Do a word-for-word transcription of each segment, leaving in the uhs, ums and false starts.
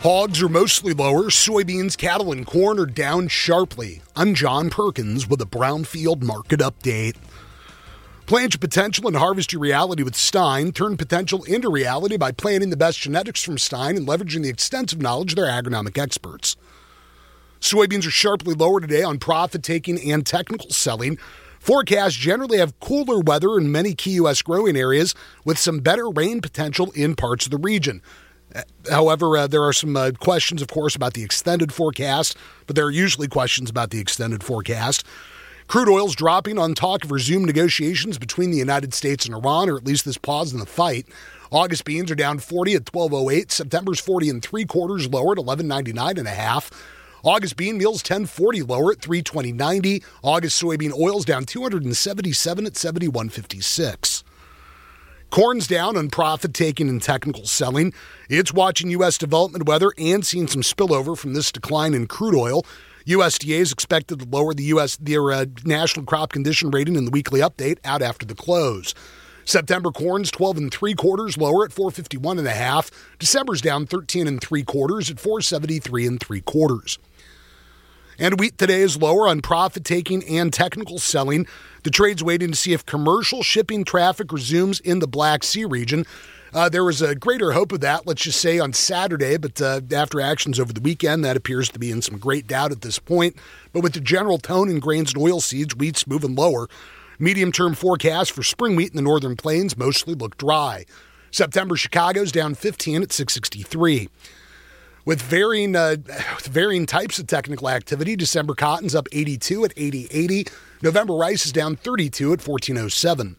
Hogs are mostly lower. Soybeans, cattle, and corn are down sharply. I'm John Perkins with a Brownfield Market Update. Plant your potential and harvest your reality with Stein. Turn potential into reality by planting the best genetics from Stein and leveraging the extensive knowledge of their agronomic experts. Soybeans are sharply lower today on profit-taking and technical selling. Forecasts generally have cooler weather in many key U S growing areas with some better rain potential in parts of the region. However, uh, there are some uh, questions, of course, about the extended forecast, but there are usually questions about the extended forecast. Crude oil's dropping on talk of resumed negotiations between the United States and Iran, or at least this pause in the fight. August beans are down forty at twelve oh eight. September's forty and three quarters lower at eleven ninety-nine and a half. August bean meal's ten forty lower at three twenty ninety. August soybean oil's down two seventy-seven at seventy-one fifty-six. Corn's down on profit-taking and technical selling. It's watching U S development weather and seeing some spillover from this decline in crude oil. U S D A is expected to lower the U S their uh, national crop condition rating in the weekly update out after the close. September corn's twelve and three quarters lower at four fifty-one and a half. December's down thirteen and three quarters at four seventy-three and three quarters. And wheat today is lower on profit-taking and technical selling. The trade's waiting to see if commercial shipping traffic resumes in the Black Sea region. Uh, there was a greater hope of that, let's just say, on Saturday, but uh, after actions over the weekend, that appears to be in some great doubt at this point. But with the general tone in grains and oilseeds, wheat's moving lower. Medium-term forecasts for spring wheat in the northern plains mostly look dry. September Chicago's down fifteen at six sixty-three. With varying uh, with varying types of technical activity, December cotton's up eighty-two at eighty eighty. November rice is down thirty-two at fourteen oh seven.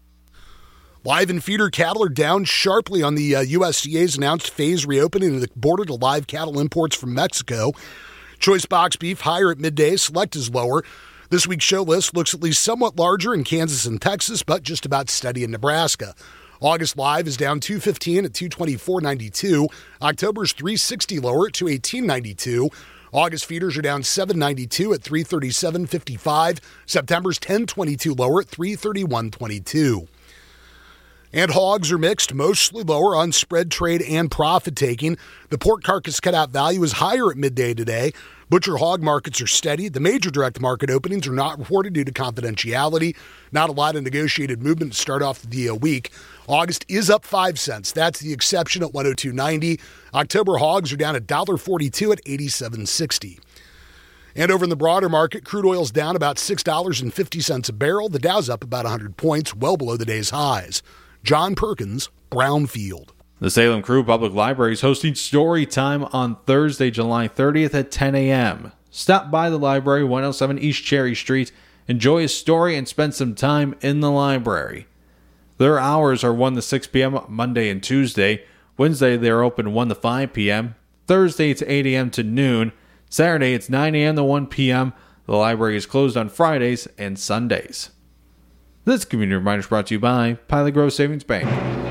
Live and feeder cattle are down sharply on the uh, U S D A's announced phased reopening of the border to live cattle imports from Mexico. Choice box beef higher at midday, select is lower. This week's show list looks at least somewhat larger in Kansas and Texas, but just about steady in Nebraska. August live is down two fifteen at two twenty-four ninety-two. October's three sixty lower at two eighteen ninety-two. August feeders are down seven ninety-two at three thirty-seven fifty-five. September's ten twenty-two lower at three thirty-one twenty-two. And hogs are mixed, mostly lower on spread trade and profit taking. The pork carcass cutout value is higher at midday today. Butcher hog markets are steady. The major direct market openings are not reported due to confidentiality. Not a lot of negotiated movement to start off the uh, week. August is up five cents. That's the exception at one oh two ninety. October hogs are down one dollar forty-two at eighty-seven sixty. And over in the broader market, crude oil's down about six dollars and fifty cents a barrel. The Dow's up about one hundred points, well below the day's highs. John Perkins, Brownfield. The Salem Crew Public Library is hosting Story Time on Thursday, July thirtieth at ten a.m. Stop by the library, one oh seven East Cherry Street. Enjoy a story and spend some time in the library. Their hours are one to six p.m. Monday and Tuesday. Wednesday, they're open one to five p.m. Thursday, it's eight a.m. to noon. Saturday, it's nine a.m. to one p.m. The library is closed on Fridays and Sundays. This community reminder is brought to you by Pilot Grove Savings Bank.